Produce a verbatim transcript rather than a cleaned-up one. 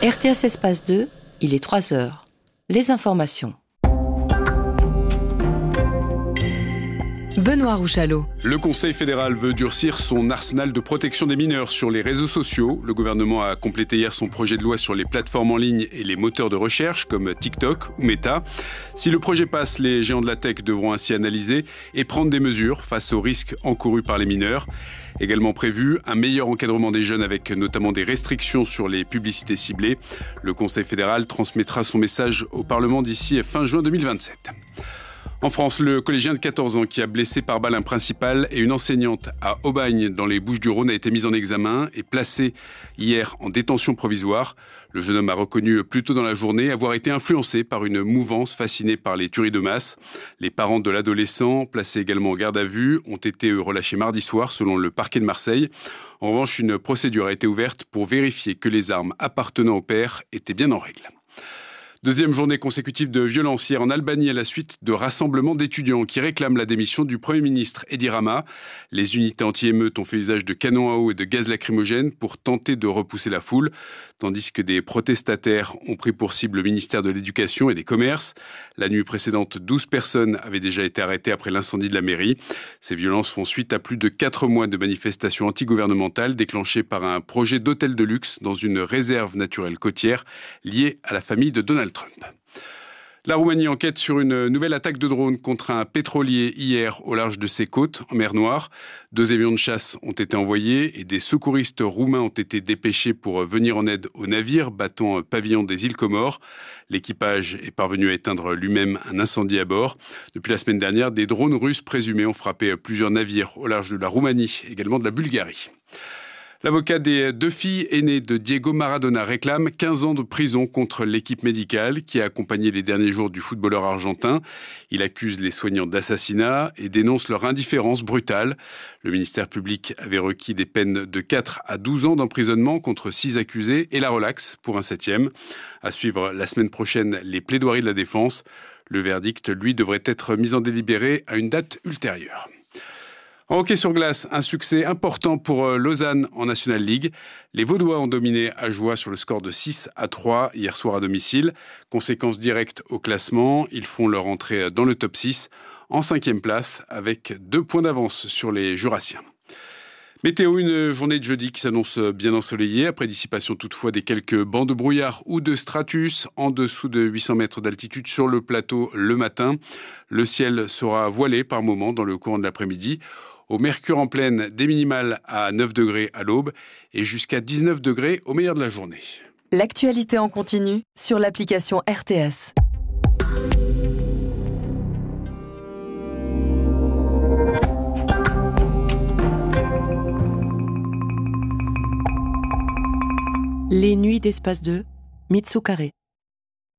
R T S Espace deux, il est trois heures. Les informations. Benoît Rouchalot. Le Conseil fédéral veut durcir son arsenal de protection des mineurs sur les réseaux sociaux. Le gouvernement a complété hier son projet de loi sur les plateformes en ligne et les moteurs de recherche comme TikTok ou Meta. Si le projet passe, les géants de la tech devront ainsi analyser et prendre des mesures face aux risques encourus par les mineurs. Également prévu, un meilleur encadrement des jeunes avec notamment des restrictions sur les publicités ciblées. Le Conseil fédéral transmettra son message au Parlement d'ici fin juin deux mille vingt-sept. En France, le collégien de quatorze ans qui a blessé par balle un principal et une enseignante à Aubagne dans les Bouches-du-Rhône a été mis en examen et placé hier en détention provisoire. Le jeune homme a reconnu plus tôt dans la journée avoir été influencé par une mouvance fascinée par les tueries de masse. Les parents de l'adolescent, placés également en garde à vue, ont été relâchés mardi soir selon le parquet de Marseille. En revanche, une procédure a été ouverte pour vérifier que les armes appartenant au père étaient bien en règle. Deuxième journée consécutive de violence hier en Albanie à la suite de rassemblements d'étudiants qui réclament la démission du Premier ministre Edi Rama. Les unités anti-émeutes ont fait usage de canons à eau et de gaz lacrymogène pour tenter de repousser la foule, tandis que des protestataires ont pris pour cible le ministère de l'Éducation et des Commerces. La nuit précédente, douze personnes avaient déjà été arrêtées après l'incendie de la mairie. Ces violences font suite à plus de quatre mois de manifestations antigouvernementales déclenchées par un projet d'hôtel de luxe dans une réserve naturelle côtière liée à la famille de Donald Trump. La Roumanie enquête sur une nouvelle attaque de drone contre un pétrolier hier au large de ses côtes, en mer Noire. Deux avions de chasse ont été envoyés et des secouristes roumains ont été dépêchés pour venir en aide au navire battant pavillon des îles Comores. L'équipage est parvenu à éteindre lui-même un incendie à bord. Depuis la semaine dernière, des drones russes présumés ont frappé plusieurs navires au large de la Roumanie, également de la Bulgarie. L'avocat des deux filles aînées de Diego Maradona réclame quinze ans de prison contre l'équipe médicale qui a accompagné les derniers jours du footballeur argentin. Il accuse les soignants d'assassinat et dénonce leur indifférence brutale. Le ministère public avait requis des peines de quatre à douze ans d'emprisonnement contre six accusés et la relaxe pour un septième. À suivre la semaine prochaine les plaidoiries de la défense. Le verdict, lui, devrait être mis en délibéré à une date ultérieure. En hockey sur glace, un succès important pour Lausanne en National League. Les Vaudois ont dominé Ajoie sur le score de six à trois hier soir à domicile. Conséquence directe au classement, ils font leur entrée dans le top six en cinquième place avec deux points d'avance sur les Jurassiens. Météo, une journée de jeudi qui s'annonce bien ensoleillée, après dissipation toutefois des quelques bancs de brouillard ou de stratus en dessous de huit cents mètres d'altitude sur le plateau le matin. Le ciel sera voilé par moments dans le courant de l'après-midi. Au mercure en pleine, des minimales à neuf degrés à l'aube et jusqu'à dix-neuf degrés au meilleur de la journée. L'actualité en continu sur l'application R T S. Les nuits d'Espace deux, Mitsu Carré.